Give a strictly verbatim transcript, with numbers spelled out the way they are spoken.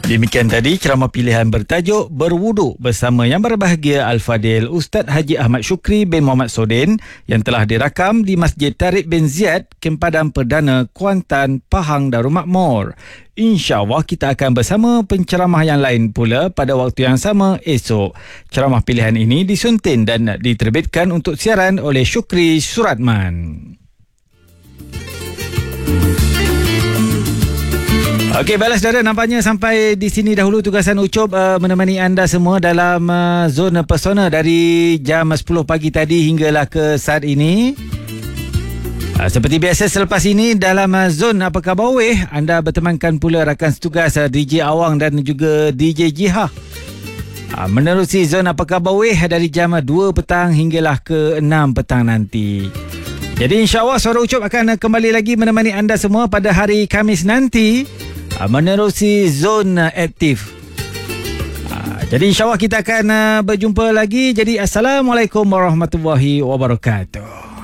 Demikian tadi ceramah pilihan bertajuk Berwuduk bersama yang berbahagia Al-Fadil Ustaz Haji Ahmad Syukri bin Muhammad Sodin yang telah dirakam di Masjid Tariq bin Ziyad, Kempadan Perdana, Kuantan, Pahang, Darul Makmur. InsyaAllah kita akan bersama penceramah yang lain pula pada waktu yang sama esok. Ceramah pilihan ini disunting dan diterbitkan untuk siaran oleh Syukri Suratman. Okey, balas saudara, nampaknya sampai di sini dahulu tugasan Ucup uh, menemani anda semua dalam uh, zona persona dari jam sepuluh pagi tadi hinggalah ke saat ini. Uh, seperti biasa selepas ini dalam uh, zon Apa Khabar Weh, anda bertemankan pula rakan setugas uh, D J Awang dan juga D J Jihah. Uh, menerusi zon Apa Khabar Weh dari jam dua petang hinggalah ke enam petang nanti. Jadi insyaAllah Suara Ucup akan uh, kembali lagi menemani anda semua pada hari Khamis nanti menerusi zon aktif. Jadi insyaAllah kita akan berjumpa lagi. Jadi Assalamualaikum warahmatullahi wabarakatuh.